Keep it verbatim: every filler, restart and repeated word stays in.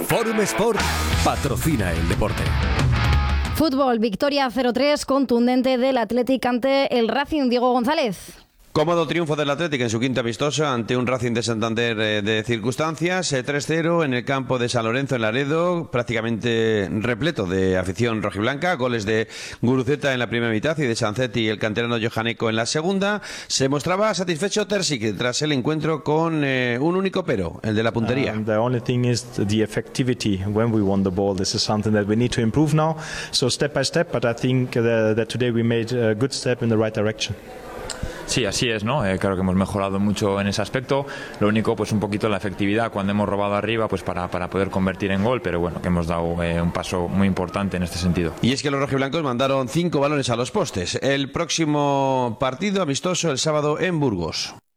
Forum Sport patrocina el deporte. Fútbol, victoria cero tres contundente del Athletic ante el Racing. Diego González. Cómodo triunfo del Athletic en su quinta amistosa ante un Racing de Santander eh, de circunstancias, eh, tres cero en el campo de San Lorenzo en Laredo, prácticamente repleto de afición rojiblanca, goles de Guruceta en la primera mitad y de Sanzetti y el canterano Johaneco en la segunda. Se mostraba satisfecho Terzic tras el encuentro con eh, un único pero, el de la puntería. Um, the only thing is the effectivity when we won the ball. This is something that we need to improve now. So step by step, but I think uh, that today we made a good step in the right direction. Sí, así es, ¿no? Eh, claro que hemos mejorado mucho en ese aspecto. Lo único, pues un poquito la efectividad cuando hemos robado arriba, pues para, para poder convertir en gol, pero bueno, que hemos dado eh, un paso muy importante en este sentido. Y es que los rojiblancos mandaron cinco balones a los postes. El próximo partido amistoso el sábado en Burgos.